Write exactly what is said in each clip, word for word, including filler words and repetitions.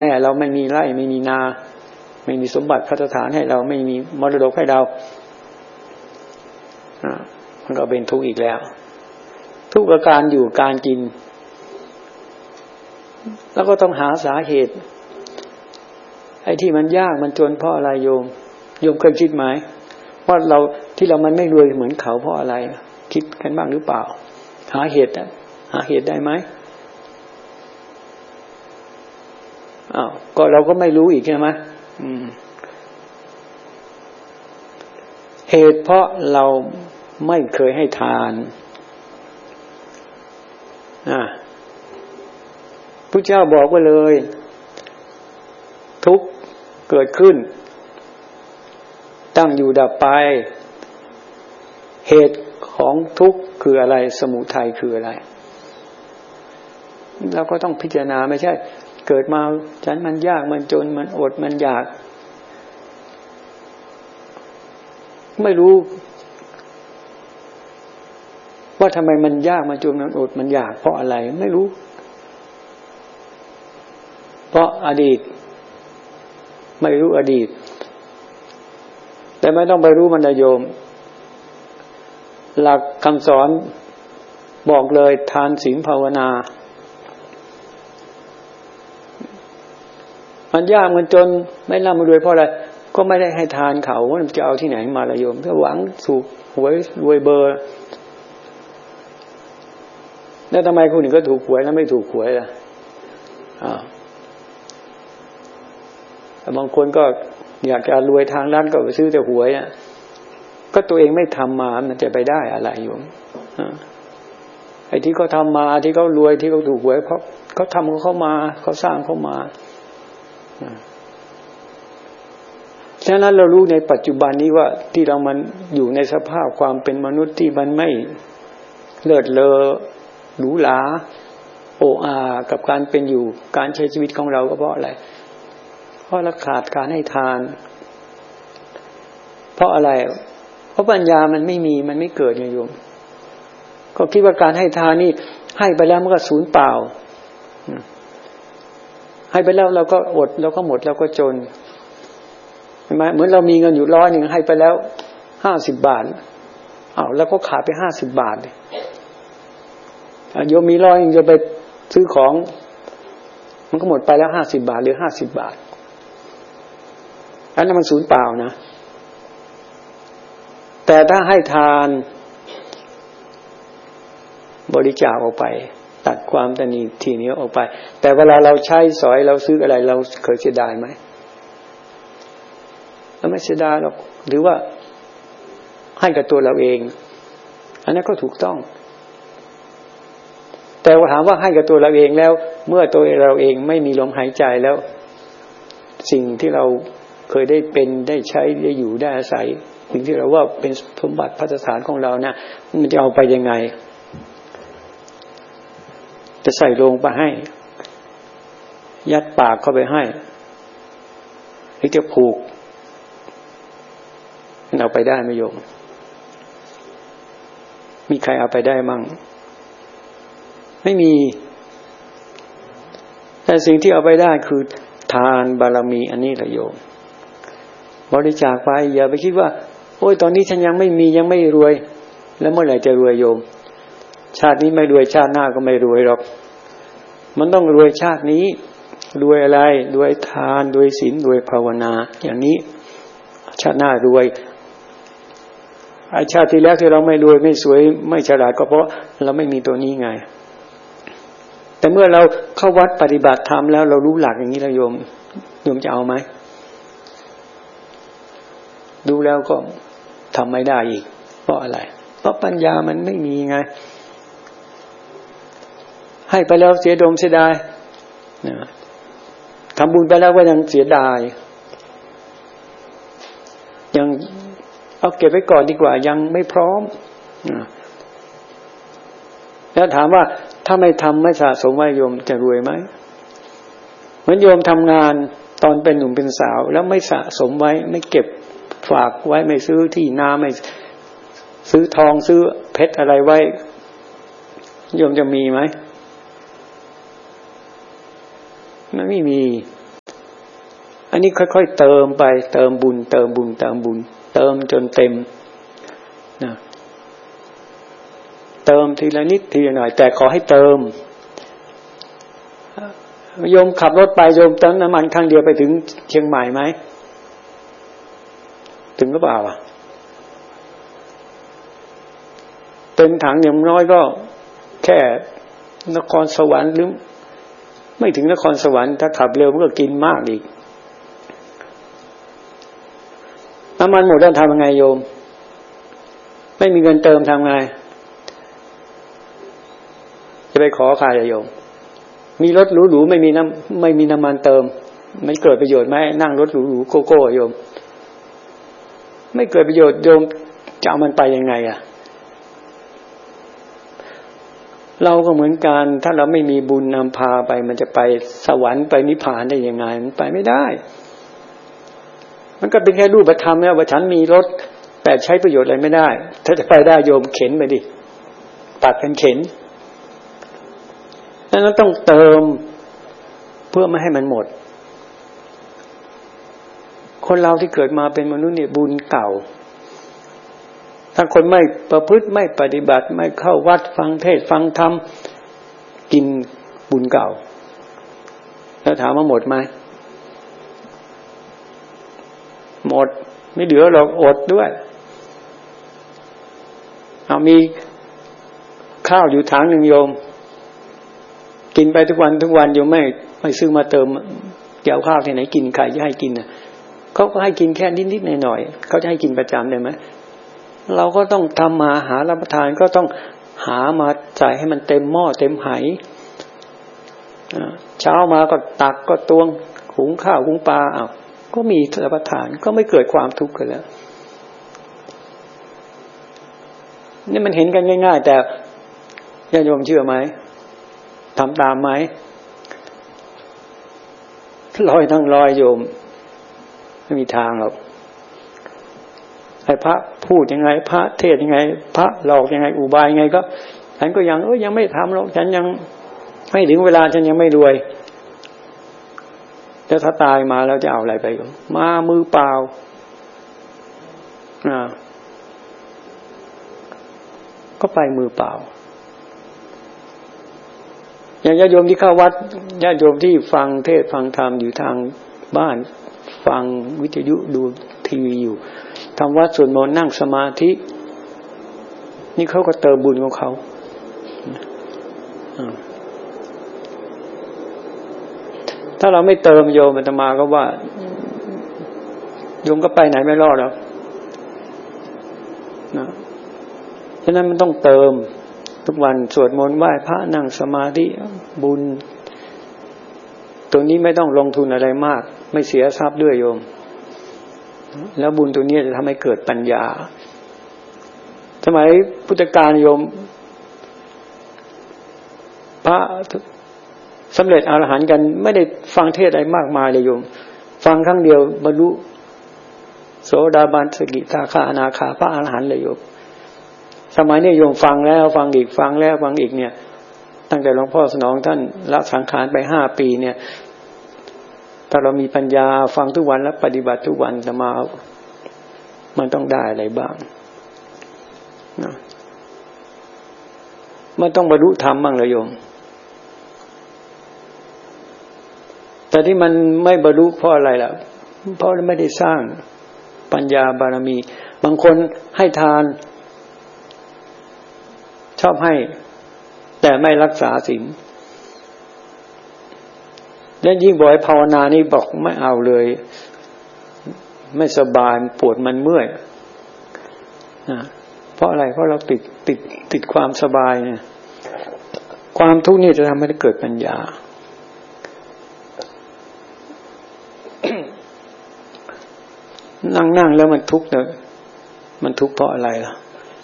แม่เราไม่มีไร่ไม่มีนาไม่มีสมบัติพัฒฐานให้เราไม่มีมรดกให้เราอ่ามันก็เป็นทุกข์อีกแล้วทุกประการอยู่การกินแล้วก็ต้องหาสาเหตุไอ้ที่มันยากมันจนเพราะอะไรโยมโยมเคยคิดไหมว่าเราที่เรามันไม่รวยเหมือนเขาเพราะอะไรคิดกันบ้างหรือเปล่าหาเหตุหาเหตุได้ไหมอ้าวก็เราก็ไม่รู้อีกใช่ไหมอืมเหตุเพราะเราไม่เคยให้ทานอ่าพระเจ้าบอกไว้เลยทุกข์เกิดขึ้นตั้งอยู่ดับไปเหตุของทุกข์คืออะไรสมุทัยคืออะไรเราก็ต้องพิจารณาไม่ใช่เกิดมาฉันมันยากมันจนมันอดมันอยากไม่รู้ว่าทำไมมันยากมันจนมันอดมันอยากเพราะอะไรไม่รู้เพราะอดีตไม่รู้อดีตแต่ไม่ต้องไปรู้มันนะโยมหลักคำสอนบอกเลยทานศีลภาวนามันยากมันจนไม่ร่ำไม่รวยเพราะอะไรก็ไม่ได้ให้ทานเขามันจะเอาที่ไหนมาละโยมถ้าหวังถูกหวยรวยเบอร์แล้วทำไมคนอื่นก็ถูกหวยแล้วไม่ถูกหวยล่ะอ้าวบางคนก็อยากจะรวยทางร้านก็ไปซื้อแต่หวยอ่ะก็ตัวเองไม่ทำมามันจะไปได้อะไรโยมไอ้ที่เขาทำมาที่เขารวยที่เขาถูกหวยเพราะเขาทำของเขามาเขาสร้างเขามาฉะนั้นเรารู้ในปัจจุบันนี้ว่าที่เรามันอยู่ในสภาพความเป็นมนุษย์ที่มันไม่เลิศเลอหรูหราโอ้อากับการเป็นอยู่การใช้ชีวิตของเราก็เพราะอะไรเพราะเราขาดการให้ทานเพราะอะไรเพราะปัญญามันไม่มีมันไม่เกิดไงโยมก็คิดว่าการให้ทานนี่ให้ไปแล้วมันก็สูญเปล่าให้ไปแล้วเราก็อดเราก็หมดเราก็จนเห็นไหมเหมือนเรามีเงินอยู่ร้อยหนึ่งให้ไปแล้วห้าสิบบาทอ้าวแล้วก็ขาดไปห้าสิบบาทเลยโยมมีร้อยนึงจะไปซื้อของมันก็หมดไปแล้วห้าสิบบาทหรือห้าสิบบาทอันนั้นมันสูญเปล่านะแต่ถ้าให้ทานบริจาคออกไปตัดความตนีทีนี้ออกไปแต่เวลาเราใช้สอยเราซื้ออะไรเราเคยเสียดายไหมเราไม่เสียดายหรอกหรือว่าให้กับตัวเราเองอันนั้นก็ถูกต้องแต่ว่าถามว่าให้กับตัวเราเองแล้วเมื่อตัวเราเองไม่มีลมหายใจแล้วสิ่งที่เราเคยได้เป็นได้ใช้ได้อยู่ได้อาศัยสิ่งที่เราว่าเป็นสมบัติพัฒฐานของเรานะมันจะเอาไปยังไงจะใส่ลงไปให้ยัดปากเข้าไปให้หรือจะผูกเอาไปได้ไหมโยมมีใครเอาไปได้มั่งไม่มีแต่สิ่งที่เอาไปได้คือทานบารมีอันนี้แหละโยมบริจาคไปอย่าไปคิดว่าโอ้ยตอนนี้ฉันยังไม่มียังไม่รวยแล้วเมื่อไหร่จะรวยโยมชาตินี้ไม่รวยชาติหน้าก็ไม่รวยหรอกมันต้องรวยชาตินี้รวยอะไรรวยทานรวยศีลรวยภาวนาอย่างนี้ชาติหน้ารวยไอ้ชาติที่แล้วที่เราไม่รวยไม่สวยไม่ฉลาดก็เพราะเราไม่มีตัวนี้ไงแต่เมื่อเราเข้าวัดปฏิบัติธรรมแล้วเรารู้หลักอย่างนี้แล้วโยมโยมจะเอาไหมดูแล้วก็ทำไม่ได้อีกเพราะอะไรเพราะปัญญามันไม่มีไงให้ไปแล้วเสียดมเสียดายทำบุญไปแล้วก็ยังเสียดายยังเอาเก็บไว้ก่อนดีกว่ายังไม่พร้อมแล้วถามว่าถ้าไม่ทำไม่สะสมไว้โยมจะรวยไหมเหมือนโยมทำงานตอนเป็นหนุ่มเป็นสาวแล้วไม่สะสมไว้ไม่เก็บฝากไว้ไม่ซื้อที่นาไม่ซื้อทองซื้อเพชรอะไรไว้โยมจะมีไหมมันไม่มีอันนี้ค่อยๆเติมไปเติมบุญเติมบุญเติมบุญเติมจนเต็มนะเติมทีละนิดทีละหน่อยแต่ขอให้เติมโยมขับรถไปโยมเติมน้ำมันครั้งเดียวไปถึงเชียงใหม่ไหมถึงหรือเปล่าอ่ะเต็มถังอย่างน้อยก็แค่นครสวรรค์หรือไม่ถึงนครสวรรค์ถ้าขับเร็วมันก็กินมากอีกน้ำมันหมดแล้วทำยังไงโยมไม่มีเงินเติมทำไงจะไปขอใครโยมมีรถหรูๆไม่มีน้ำไม่มีน้ำมันเติมมันเกิดประโยชน์ไหมนั่งรถหรูๆโกโก้โยมไม่เกิดประโยชน์โยมจะเอามันไปยังไงอ่ะเราก็เหมือนกันถ้าเราไม่มีบุญนำพาไปมันจะไปสวรรค์ไปนิพพานได้ยังไงมันไปไม่ได้มันก็เป็นแค่รูปธรรมแล้วว่าฉันมีรถแต่ใช้ประโยชน์อะไรไม่ได้ถ้าจะไปได้โยมเข็นไปดิตัดเป็นเข็นนั้นต้องเติมเพื่อไม่ให้มันหมดคนเราที่เกิดมาเป็นมนุษย์เนี่ยบุญเก่าถ้าคนไม่ประพฤติไม่ปฏิบัติไม่เข้าวัดฟังเทศน์ฟังธรรมกินบุญเก่าแล้วถามว่าหมดไหมหมดไม่เหลือหรอกอดด้วยเอามีข้าวอยู่ถังหนึ่งโยมกินไปทุกวันทุกวันโยมไม่ไม่ซื้อมาเติมเกี่ยวข้าวที่ไหนกินใครจะให้กินน่ะเขาก็ให้กินแค่นิดๆหน่อยๆเขาจะให้กินประจำได้ไหมเราก็ต้องทำมาหารับประทานก็ต้องหามาใส่ให้มันเต็มหม้อเต็มไหเช้ามาก็ตักก็ตวงหุงข้าวหุงปลาอ้าวก็มีรับประทานก็ไม่เกิดความทุกข์กันแล้วนี่มันเห็นกันง่ายๆแต่ญาติโยมเชื่อไหมทำตามไหมลอยทั้งลอยโยมไม่มีทางหรอกไอ้พระพูดยังไงพระเทศยังไงพระหลอกยังไงอุบายยังไงก็ฉันก็ยังเอ้ยยังไม่ทำหรอกฉันยังไม่ถึงเวลาฉันยังไม่รวยแล้วถ้าตายมาแล้วจะเอาอะไรไปมามือเปล่าอ่าก็ไปมือเปล่าอย่างญาติโยมที่เข้าวัดญาติโยมที่ฟังเทศฟังธรรมอยู่ทางบ้านฟังวิทยุดูทีวีอยู่ทำวัดสวดมนต์นั่งสมาธินี่เขาก็เติมบุญของเขาถ้าเราไม่เติมโยมอาตมาก็ว่าโยมก็ไปไหนไม่รอดแล้วนะฉะนั้นมันต้องเติมทุกวันสวดมนต์ไหว้พระนั่งสมาธิบุญตัวนี้ไม่ต้องลงทุนอะไรมากไม่เสียทรัพย์ด้วยโยมแล้วบุญตัวนี้จะทำให้เกิดปัญญาสมัยพุทธกาลโยมพระสำเร็จอรหันต์กันไม่ได้ฟังเทศอะไรมากมายเลยโยมฟังครั้งเดียวบรรลุโสดาบันสกิทาคาอนาคาพระอรหันต์เลยโยมสมัยนี้โยมฟังแล้วฟังอีกฟังแล้วฟังอีกเนี่ยตั้งแต่หลวงพ่อสนองท่านละสังขารไปห้าปีเนี่ยถ้าเรามีปัญญาฟังทุกวันและปฏิบัติทุกวันจะมามันต้องได้อะไรบ้างนะมันต้องบรรลุธรรมบ้างเลยโยมแต่ที่มันไม่บรรลุเพราะอะไรล่ะเพราะไม่ได้สร้างปัญญาบารมีบางคนให้ทานชอบให้แต่ไม่รักษาศีลแล้วยิ่งบ่อยภาวนานี่บอกไม่เอาเลยไม่สบายปวดมันเมื่อยนะเพราะอะไรเพราะเราติดติดติดความสบายเนี่ยความทุกข์นี่จะทำให้เกิดปัญญา นั่งนั่งแล้วมันทุกข์เลยมันทุกข์เพราะอะไรล่ะ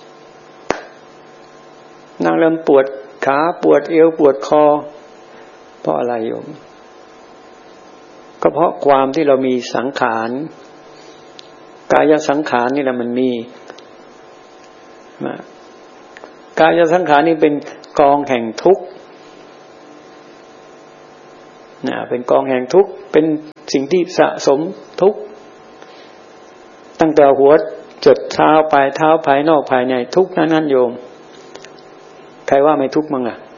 นั่งแล้วปวดขาปวดเอวปวดคอเพราะอะไรโยมก็เพราะความที่เรามีสังขารกายสังขารนี่แหละมันมีกายสังขารนี่เป็นกองแห่งทุกข์นะเป็นกองแห่งทุกข์เป็นสิ่งที่สะสมทุกข์ตั้งแต่หัวจดเท้าปลายเท้าภายนอกภายในทุกข์นั้นๆโยมใครว่าไม่ทุกข์มั้งอ่ะ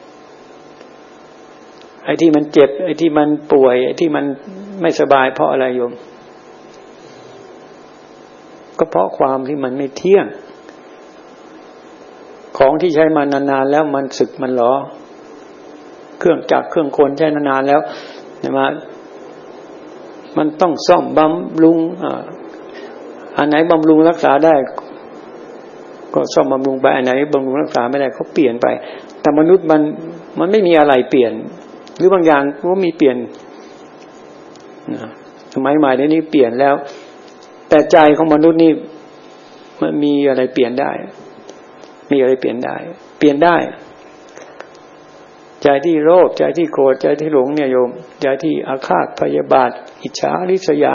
ไอ้ที่มันเจ็บไอ้ที่มันป่วยไอ้ที่มันไม่สบายเพราะอะไรโยมก็เพราะความที่มันไม่เที่ยงของที่ใช้มานานๆแล้วมันสึกมันหรอเครื่องจักรเครื่องกลใช้นานๆแล้วนะมามันต้องซ่อมบำรุงอ่าอันไหนบำรุงรักษาได้ก็ซ่อมบำรุงไปอันไหนบำรุงรักษาไม่ได้เขาเปลี่ยนไปแต่มนุษย์มันมันไม่มีอะไรเปลี่ยนหรือบางอย่างก็มีเปลี่ยนนะสมัยใหม่เดี๋ยวนี้เปลี่ยนแล้วแต่ใจของมนุษย์นี่มันมีอะไรเปลี่ยนได้มีอะไรเปลี่ยนได้เปลี่ยนได้ใจที่โลภใจที่โกรธใจที่หลงเนี่ยโยมใจที่อาฆาตพยาบาทอิจฉาริษยา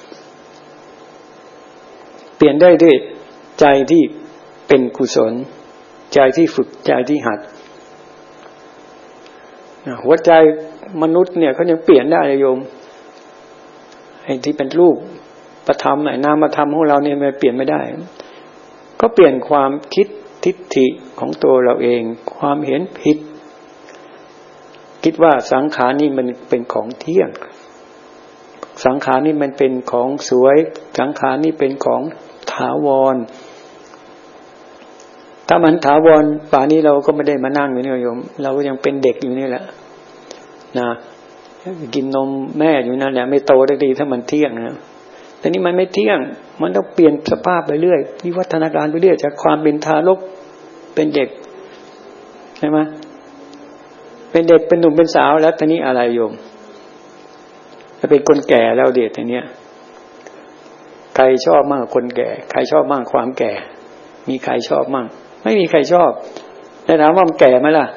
เปลี่ยนได้ด้วยใจที่เป็นกุศลใจที่ฝึกใจที่หัดหัวใจมนุษย์เนี่ยเขายังเปลี่ยนได้เลยโยมไอ้ที่เป็นรูปประธรรมไอ้นามธรรมของเราเนี่ยมันเปลี่ยนไม่ได้ก็เปลี่ยนความคิดทิฏฐิของตัวเราเองความเห็นผิดคิดว่าสังขารนี่มันเป็นของเที่ยงสังขารนี่มันเป็นของสวยสังขารนี่เป็นของถาวรถ้ามันถาวรป่านนี้เราก็ไม่ได้มานั่งอยู่นี่โยมเราก็ยังเป็นเด็กอยู่นี่แหละนะกินนมแม่อยู่นั่นแหละไม่โตได้ดีถ้ามันเที่ยงนะแต่นี่มันไม่เที่ยงมันต้องเปลี่ยนสภาพไปเรื่อยวิวัฒนาการไปเรื่อยจากความเป็นทารกเป็นเด็กใช่ไหมเป็นเด็กเป็นหนุ่มเป็นสาวแล้วตอนนี้อะไรโยมจะเป็นคนแก่แล้วเด็กทีเนี้ยใครชอบมากคนแก่ใครชอบมากความแก่มีใครชอบมั่งไม่มีใครชอบแต่ถามว่ามันแก่ไหมล่ะ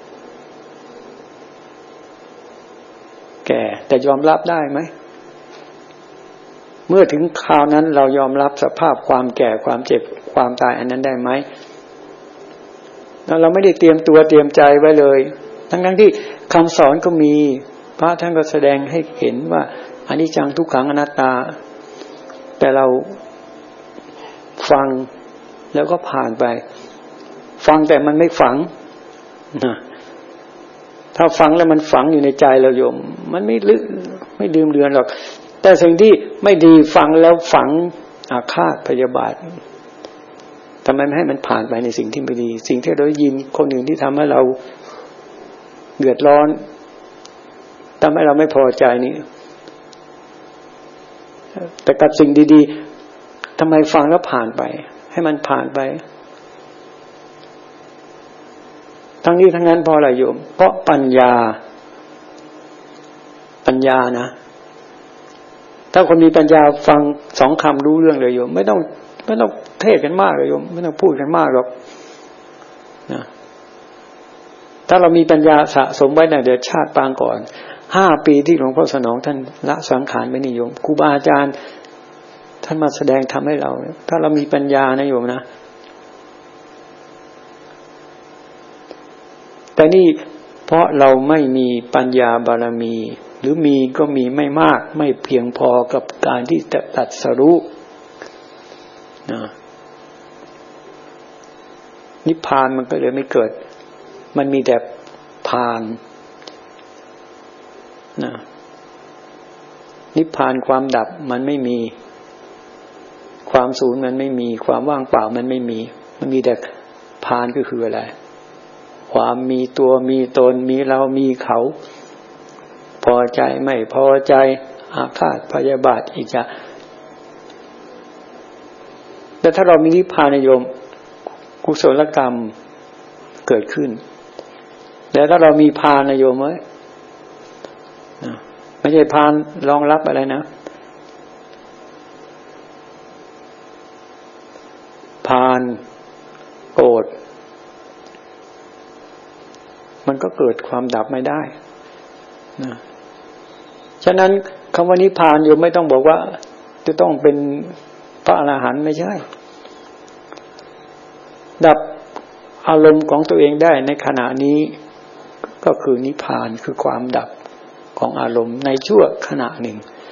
แก่แต่ยอมรับได้ไหมเมื่อถึงคราวนั้นเรายอมรับสภาพความแก่ความเจ็บความตายอันนั้นได้ไหมเราไม่ได้เตรียมตัวเตรียมใจไว้เลยทั้งๆที่คำสอนก็มีพระท่านก็แสดงให้เห็นว่าอนิจจังทุกขังอนัตตาแต่เราฟังแล้วก็ผ่านไปฟังแต่มันไม่ฝังนะถ้าฟังแล้วมันฝังอยู่ในใจเราโยมมันไม่ลึกไม่ดื่มเรือนหรอกแต่สิ่งที่ไม่ดีฟังแล้วฝังอาฆาตพยาบาททำไมไม่ให้มันผ่านไปในสิ่งที่ไม่ดีสิ่งที่เราได้ยินคนอื่นที่ทำให้เราเดือดร้อนทำให้เราไม่พอใจนี่แต่กับสิ่งดีๆทำไมฟังแล้วผ่านไปให้มันผ่านไปทั้งนี้ทั้งนั้นเพราะอะไรโยมเพราะปัญญาปัญญานะถ้าคนมีปัญญาฟังสองคำรู้เรื่องเลยโยมไม่ต้องไม่ต้องเทศกันมากเลยโยมไม่ต้องพูดกันมากหรอกนะถ้าเรามีปัญญาสะสมไว้ในเดี๋ยวชาติปางก่อนห้าปีที่หลวงพ่อสนองท่านละสังขารไปนี่โยมครูบาอาจารย์ท่านมาแสดงทำให้เราถ้าเรามีปัญญานะโยมนะแต่นี่เพราะเราไม่มีปัญญาบารมีหรือมีก็มีไม่มากไม่เพียงพอกับการที่จะตรัสรู้นะนิพพานมันก็เลยไม่เกิดมันมีแต่พานนะนิพพานความดับมันไม่มีความศูนย์มันไม่มีความว่างเปล่ามันไม่มีมันมีแต่พานก็คืออะไรความมีตัวมีตนมีเรามีเขาพอใจไม่พอใจอาฆาตพยาบาทอิจฉาแต่ถ้าเรามีนิพพานโยมกุศลกรรมเกิดขึ้นแล้วถ้าเรามีพานโยมเอ้ยไม่ใช่พานรองรับอะไรนะพานโกรธมันก็เกิดความดับไม่ได้นะฉะนั้นคำว่านิพพานโยมไม่ต้องบอกว่าจะต้องเป็นพระอรหันต์ไม่ใช่ดับอารมณ์ของตัวเองได้ในขณะนี้ก็คือนิพพานคือความดับของอารมณ์ในชั่วขณะหนึ่ง